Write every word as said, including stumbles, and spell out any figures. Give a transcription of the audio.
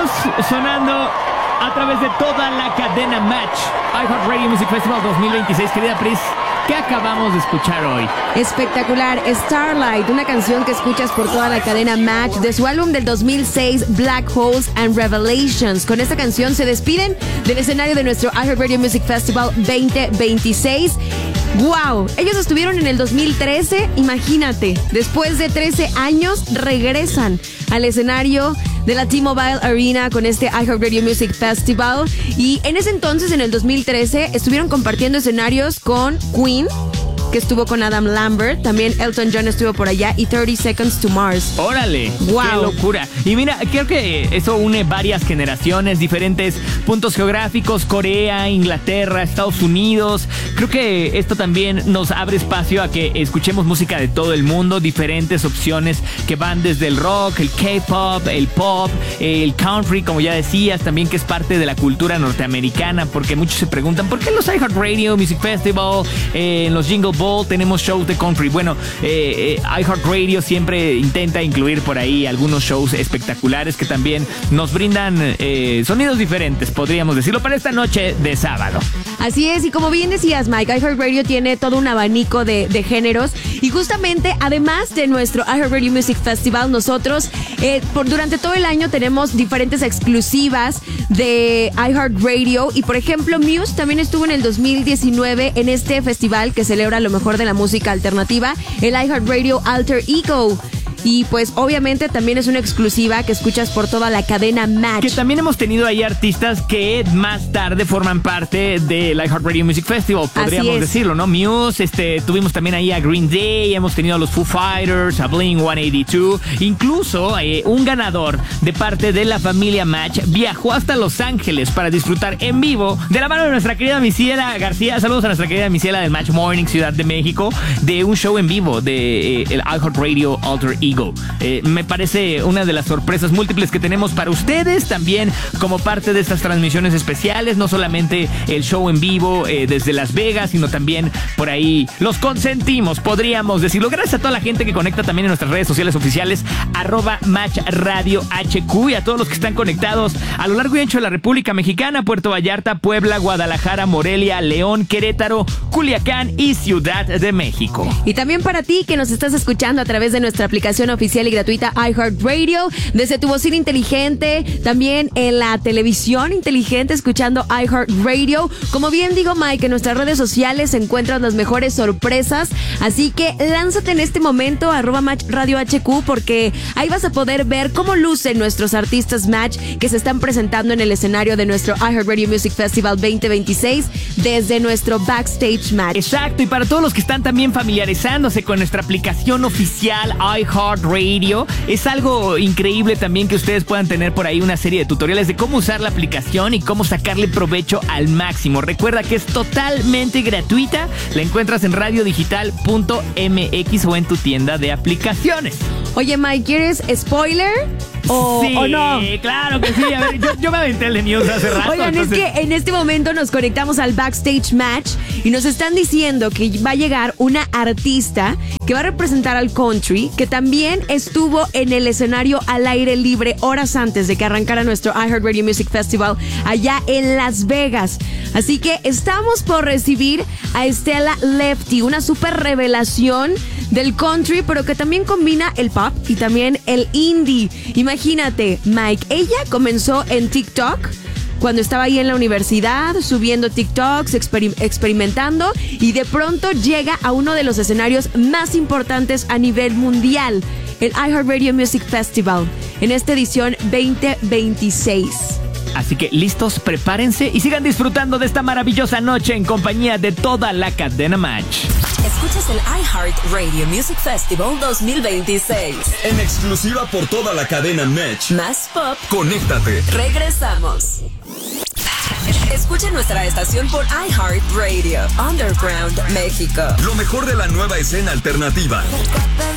Seguimos sonando a través de toda la cadena Match. iHeartRadio Music Festival dos mil veintiséis. Querida Pris, ¿qué acabamos de escuchar hoy? Espectacular, Starlight, una canción que escuchas por toda la cadena Match de su álbum del dos mil seis, Black Holes and Revelations. Con esta canción se despiden del escenario de nuestro iHeartRadio Music Festival veinte veintiséis. ¡Wow! Ellos estuvieron en el dos mil trece, imagínate, después de trece años regresan al escenario de la T-Mobile Arena con este iHeartRadio Music Festival. Y en ese entonces, en el dos mil trece, estuvieron compartiendo escenarios con Queen, que estuvo con Adam Lambert, también Elton John estuvo por allá, y thirty Seconds to Mars. ¡Órale! Wow. ¡Qué locura! Y mira, creo que eso une varias generaciones, diferentes puntos geográficos, Corea, Inglaterra, Estados Unidos. Creo que esto también nos abre espacio a que escuchemos música de todo el mundo, diferentes opciones que van desde el rock, el K-pop, el pop, el country, como ya decías, también que es parte de la cultura norteamericana, porque muchos se preguntan, ¿por qué en los iHeartRadio Music Festival, eh, en los Jingle Ball tenemos shows de country? Bueno, eh, eh, iHeartRadio siempre intenta incluir por ahí algunos shows espectaculares que también nos brindan eh, sonidos diferentes, podríamos decirlo, para esta noche de sábado. Así es, y como bien decías, Mike, iHeartRadio tiene todo un abanico de, de géneros, y justamente, además de nuestro iHeartRadio Music Festival, nosotros eh, por, durante todo el año tenemos diferentes exclusivas de iHeartRadio, y por ejemplo, Muse también estuvo en el dos mil diecinueve en este festival que celebra lo mejor de la música alternativa, el iHeartRadio Alter Ego. Y pues obviamente también es una exclusiva que escuchas por toda la cadena Match. Que también hemos tenido ahí artistas que más tarde forman parte del iHeartRadio Music Festival, podríamos decirlo, ¿no? Muse, este, tuvimos también ahí a Green Day, hemos tenido a los Foo Fighters, a Blink ciento ochenta y dos, incluso eh, un ganador de parte de la familia Match viajó hasta Los Ángeles para disfrutar en vivo de la mano de nuestra querida Misiela García. Saludos a nuestra querida Misiela del Match Morning, Ciudad de México, de un show en vivo de eh, el iHeartRadio Alter Ego. Eh, me parece una de las sorpresas múltiples que tenemos para ustedes, también como parte de estas transmisiones especiales, no solamente el show en vivo eh, desde Las Vegas, sino también por ahí los consentimos, podríamos decirlo. Gracias a toda la gente que conecta también en nuestras redes sociales oficiales, arroba Match Radio H Q, y a todos los que están conectados a lo largo y ancho de la República Mexicana, Puerto Vallarta, Puebla, Guadalajara, Morelia, León, Querétaro, Culiacán y Ciudad de México. Y también para ti que nos estás escuchando a través de nuestra aplicación oficial y gratuita iHeartRadio, desde tu bocina inteligente, también en la televisión inteligente escuchando iHeartRadio. Como bien digo, Mike, en nuestras redes sociales se encuentran las mejores sorpresas, así que lánzate en este momento arroba Match Radio H Q, porque ahí vas a poder ver cómo lucen nuestros artistas Match que se están presentando en el escenario de nuestro iHeartRadio Music Festival veinte veintiséis desde nuestro Backstage Match. Exacto, y para todos los que están también familiarizándose con nuestra aplicación oficial iHeartRadio, Radio. Es algo increíble también que ustedes puedan tener por ahí una serie de tutoriales de cómo usar la aplicación y cómo sacarle provecho al máximo. Recuerda que es totalmente gratuita. La encuentras en radio digital punto m x o en tu tienda de aplicaciones. Oye, Mike, ¿quieres spoiler? ¿O, sí, o no? Claro que sí. A ver, yo, yo me aventé el de News hace rato. Oigan, entonces... es que en este momento nos conectamos al Backstage Match y nos están diciendo que va a llegar una artista que va a representar al country, que también estuvo en el escenario al aire libre horas antes de que arrancara nuestro iHeartRadio Music Festival allá en Las Vegas. Así que estamos por recibir a Estela Lefty, una super revelación del country, pero que también combina el pop y también el indie. Imagínate, Mike, ella comenzó en TikTok cuando estaba ahí en la universidad, subiendo TikToks, exper- experimentando, y de pronto llega a uno de los escenarios más importantes a nivel mundial, el iHeartRadio Music Festival, en esta edición veinte veintiséis. Así que listos, prepárense y sigan disfrutando de esta maravillosa noche en compañía de toda la cadena Match. Escuchas el iHeartRadio Music Festival dos mil veintiséis. En exclusiva por toda la cadena Match. Más pop. Conéctate. Regresamos. Escucha nuestra estación por iHeartRadio Underground México. Lo mejor de la nueva escena alternativa.